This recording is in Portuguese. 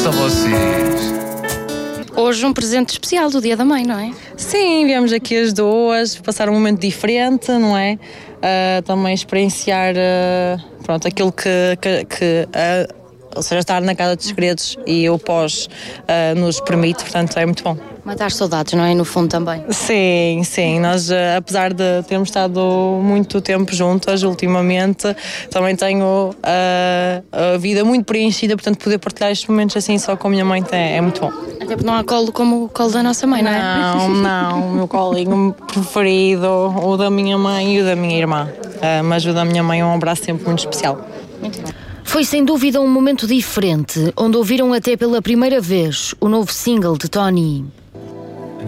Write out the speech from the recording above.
são vocês? Hoje um presente especial do Dia da Mãe, não é? Sim, viemos aqui as duas, passar um momento diferente, não é? Também experienciar pronto, aquilo ou seja, estar na Casa dos Segredos e o pós nos permite, portanto é muito bom. Matar saudades, não é? No fundo também. Sim, nós apesar de termos estado muito tempo juntas ultimamente, também tenho a vida muito preenchida, portanto poder partilhar estes momentos assim só com a minha mãe é muito bom. Até porque não há colo como o colo da nossa mãe, não é? Não, o meu colinho preferido, o da minha mãe e o da minha irmã, mas o da minha mãe é um abraço sempre muito especial. Muito bom. Foi sem dúvida um momento diferente, onde ouviram até pela primeira vez o novo single de Tony.